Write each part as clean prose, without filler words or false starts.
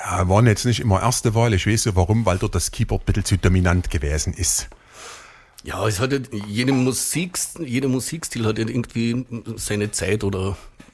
Ja, waren jetzt nicht immer erste Wahl. Ich weiß ja warum, weil dort das Keyboard ein bisschen zu dominant gewesen ist. Ja, es hat ja, jeder Musikstil hat ja irgendwie seine Zeit oder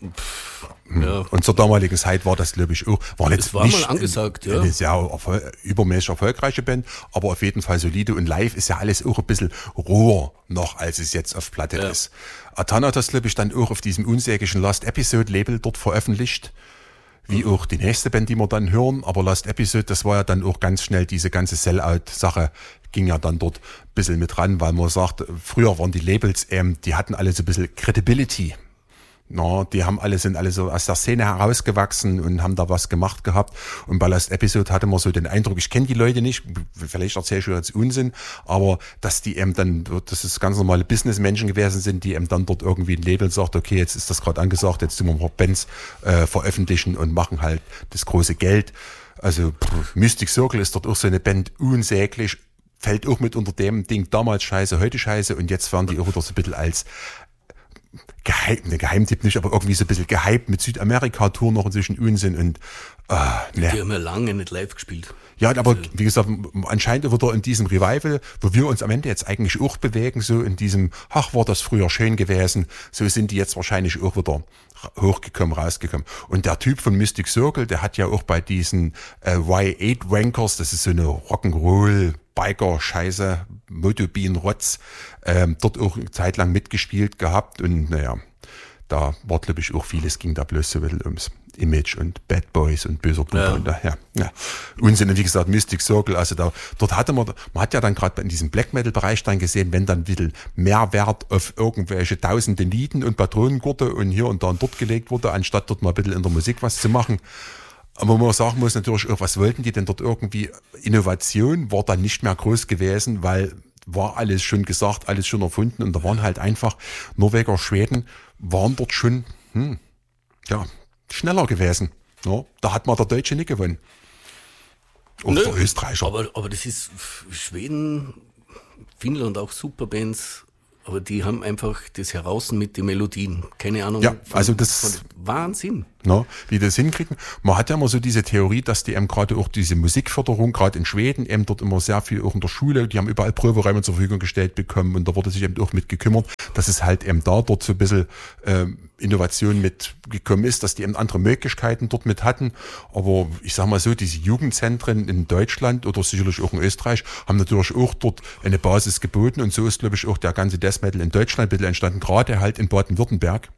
ja. Und zur damaligen Zeit war das, glaube ich, auch. Es war nicht mal angesagt, ja. eine sehr übermäßig erfolgreiche Band, aber auf jeden Fall solide. Und live ist ja alles auch ein bisschen roher noch, als es jetzt auf Platte ist. Atan hat das, glaube ich, dann auch auf diesem unsäglichen Last Episode Label dort veröffentlicht. Wie auch die nächste Band, die wir dann hören. Aber Last Episode, das war ja dann auch ganz schnell, diese ganze Sellout-Sache ging ja dann dort ein bisschen mit ran, weil man sagt, früher waren die Labels, die hatten alle so ein bisschen Credibility. No, sind alle so aus der Szene herausgewachsen und haben da was gemacht gehabt. Und bei Last Episode hatte man so den Eindruck, ich kenne die Leute nicht, vielleicht erzähle ich jetzt Unsinn, aber dass die dann, dass es ganz normale Businessmenschen gewesen sind, die dann dort irgendwie ein Label sagt, okay, jetzt ist das gerade angesagt, jetzt tun wir mal Bands veröffentlichen und machen halt das große Geld. Also Mystic Circle ist dort auch so eine Band, unsäglich, fällt auch mit unter dem Ding damals scheiße, heute scheiße und jetzt werden die auch wieder so ein bisschen als Geheimtipp nicht, aber irgendwie so ein bisschen gehypt mit Südamerika-Tour noch inzwischen Unsinn und Die haben ja lange nicht live gespielt. Ja, aber wie gesagt, anscheinend wird er in diesem Revival, wo wir uns am Ende jetzt eigentlich auch bewegen, so in diesem, ach, war das früher schön gewesen, so sind die jetzt wahrscheinlich auch wieder rausgekommen. Und der Typ von Mystic Circle, der hat ja auch bei diesen Y8 Wankers, das ist so eine Rock'n'Roll Biker-Scheiße, Motobin-Rotz, dort auch eine Zeit lang mitgespielt gehabt und naja, da war, glaube ich, auch vieles, ging da bloß so ein bisschen ums Image und Bad Boys und böser Bruder und daher, ja. Unsinn, und wie gesagt, Mystic Circle, also dort hatte man hat ja dann gerade in diesem Black Metal Bereich dann gesehen, wenn dann ein bisschen mehr Wert auf irgendwelche tausende Nieten und Patronengurte und hier und da und dort gelegt wurde, anstatt dort mal ein bisschen in der Musik was zu machen. Aber man sagen muss natürlich auch, was wollten die denn dort irgendwie? Innovation war dann nicht mehr groß gewesen, weil war alles schon gesagt, alles schon erfunden und da waren halt einfach Norweger, Schweden waren dort schon, schneller gewesen. Ja, da hat mal der Deutsche nicht gewonnen. Und der Österreicher. Aber das ist Schweden, Finnland auch super Bands, aber die haben einfach das heraus mit den Melodien. Keine Ahnung. Ja, also das Wahnsinn. Na, wie das hinkriegen. Man hat ja immer so diese Theorie, dass die gerade auch diese Musikförderung, gerade in Schweden, dort immer sehr viel auch in der Schule, die haben überall Proberäume zur Verfügung gestellt bekommen und da wurde sich auch mit gekümmert, dass es halt dort so ein bisschen Innovation mitgekommen ist, dass die andere Möglichkeiten dort mit hatten. Aber ich sag mal so, diese Jugendzentren in Deutschland oder sicherlich auch in Österreich haben natürlich auch dort eine Basis geboten und so ist, glaube ich, auch der ganze Death Metal in Deutschland ein bisschen entstanden, gerade halt in Baden-Württemberg.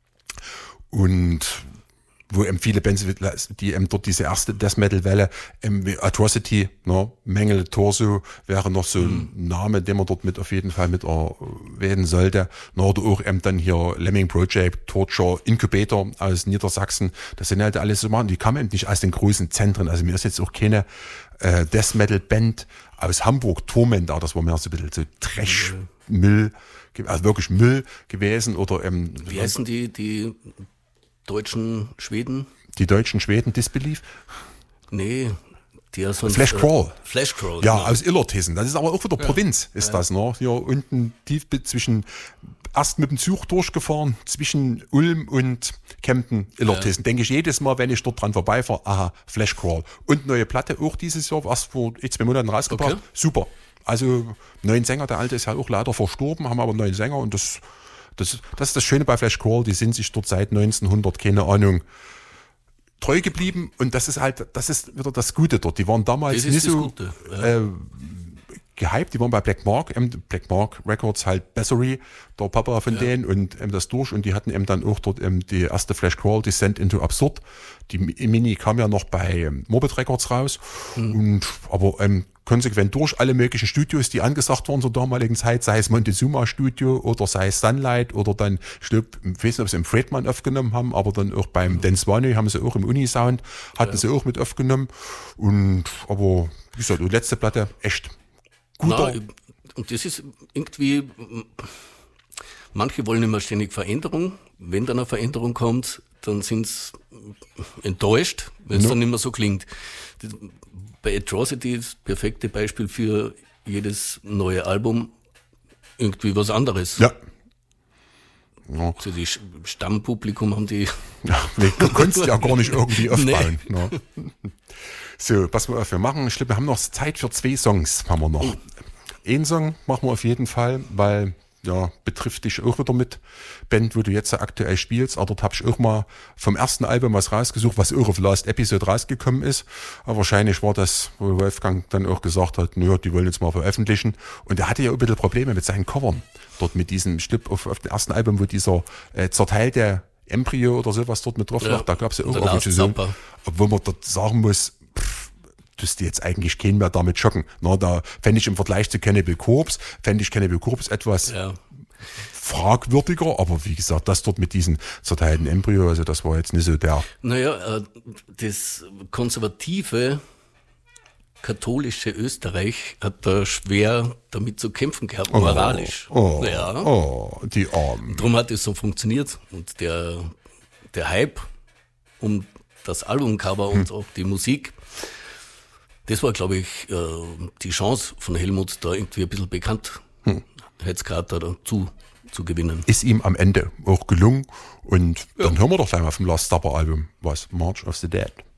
Und wo viele Bands, die dort diese erste Death Metal Welle, Atrocity, Mengele Torso wäre noch so ein Name, den man dort mit auf jeden Fall mit erwähnen sollte. Oder auch dann hier Lemming Project, Torture, Incubator aus Niedersachsen. Das sind halt alles so Mann, die kamen eben nicht aus den großen Zentren. Also mir ist jetzt auch keine Death Metal Band aus Hamburg, Tormentor, das war mehr so ein bisschen so Trash, Müll, also wirklich Müll gewesen. Oder wie heißen die deutschen Schweden? Die deutschen Schweden, Disbelief? Nee, die sonst... Flashcrawl. Flashcrawl. Ja, genau. Aus Illertissen. Das ist aber auch wieder Provinz, ist das, ne? Hier unten tief erst mit dem Zug durchgefahren, zwischen Ulm und Kempten, Illertissen. Denke ich jedes Mal, wenn ich dort dran vorbeifahre, aha, Flashcrawl. Und neue Platte, auch dieses Jahr, erst vor 2 Monaten rausgebracht. Okay. Super. Also, neuen Sänger, der alte ist ja auch leider verstorben, haben aber einen neuen Sänger und das ist das Schöne bei Flashcrawl, die sind sich dort seit 1900, keine Ahnung, treu geblieben und das ist wieder das Gute dort. Die waren damals nicht so gehypt, die waren bei Black Mark Records halt Bessery, der Papa von denen und das durch und die hatten dann auch dort die erste Flashcrawl, Descent into Absurd. Die Mini kam ja noch bei Morbid Records raus aber konsequent durch alle möglichen Studios, die angesagt waren zur damaligen Zeit, sei es Montezuma Studio oder sei es Sunlight oder dann, ich weiß nicht, ob sie im Friedman aufgenommen haben, aber dann auch beim Dan Swaney haben sie auch im Unisound, hatten sie auch mit aufgenommen aber wie gesagt, die letzte Platte, echt guter. Und das ist irgendwie, manche wollen immer ständig Veränderung, wenn dann eine Veränderung kommt, dann sind sie enttäuscht, wenn es dann nicht mehr so klingt. Bei Atrocity ist das perfekte Beispiel für jedes neue Album irgendwie was anderes. Ja. Also die Stammpublikum haben die... Ja, du konntest ja gar nicht irgendwie aufbauen. So, pass mal auf, wir haben noch Zeit für 2 Songs, haben wir noch. Einen Song machen wir auf jeden Fall, weil, ja, betrifft dich auch wieder mit Band, wo du jetzt aktuell spielst. Aber dort habe ich auch mal vom ersten Album was rausgesucht, was auch auf Last Episode rausgekommen ist. Aber wahrscheinlich war das, wo Wolfgang dann auch gesagt hat, naja, die wollen jetzt mal veröffentlichen. Und er hatte ja auch ein bisschen Probleme mit seinen Covern. Dort mit diesem Stück auf dem ersten Album, wo dieser zerteilte Embryo oder sowas dort mit drauf lag. Da gab es ja auch irgendwelche so, obwohl man dort sagen muss, tust du jetzt eigentlich keinen mehr damit schocken. Na, da fände ich im Vergleich zu Cannibal Corpse, etwas fragwürdiger, aber wie gesagt, das dort mit diesen zerteilten Embryo, also das war jetzt nicht so der... Naja, das konservative katholische Österreich hat da schwer damit zu kämpfen gehabt, moralisch. Die Armen. Darum hat es so funktioniert und der Hype um das Albumcover und auch die Musik, das war, glaube ich, die Chance von Helmut, da irgendwie ein bisschen Bekanntheitsgrad dazu zu gewinnen. Ist ihm am Ende auch gelungen und dann hören wir doch gleich mal vom Last Supper Album was, March of the Dead.